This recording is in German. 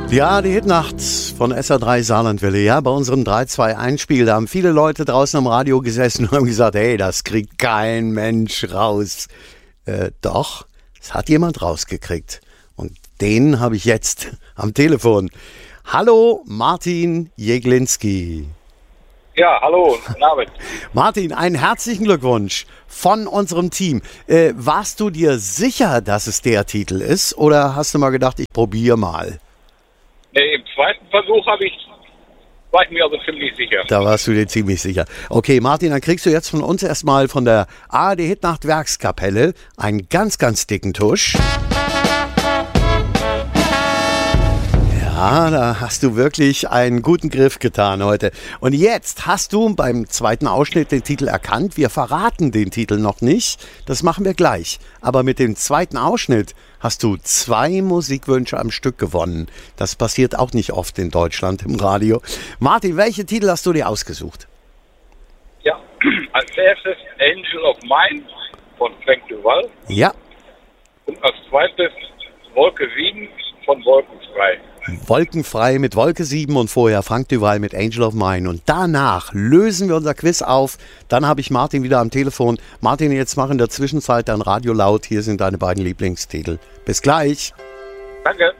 Ja, die Hitnacht von SA3 Saarlandwelle, ja, bei unserem 3-2-1-Spiel, da haben viele Leute draußen am Radio gesessen und haben gesagt, hey, das kriegt kein Mensch raus. Doch, es hat jemand rausgekriegt und den habe ich jetzt am Telefon. Hallo, Martin Jeglinski. Ja, hallo, guten Abend. Martin, einen herzlichen Glückwunsch von unserem Team. Warst du dir sicher, dass es der Titel ist oder hast du mal gedacht, ich probiere mal? Nee, im zweiten Versuch war ich mir also ziemlich sicher. Da warst du dir ziemlich sicher. Okay, Martin, dann kriegst du jetzt von uns erstmal von der ARD Hitnacht Werkskapelle einen ganz, ganz dicken Tusch. Ja, da hast du wirklich einen guten Griff getan heute. Und jetzt hast du beim zweiten Ausschnitt den Titel erkannt. Wir verraten den Titel noch nicht. Das machen wir gleich. Aber mit dem zweiten Ausschnitt hast du 2 Musikwünsche am Stück gewonnen. Das passiert auch nicht oft in Deutschland im Radio. Martin, welche Titel hast du dir ausgesucht? Ja, als erstes Angel of Mine von Frank Duval. Ja. Und als zweites Wolke 7 von Wolkenfrei. Wolkenfrei mit Wolke 7 und vorher Frank Duval mit Angel of Mine. Und danach lösen wir unser Quiz auf. Dann habe ich Martin wieder am Telefon. Martin, jetzt mach in der Zwischenzeit dein Radio laut. Hier sind deine beiden Lieblingstitel. Bis gleich. Danke.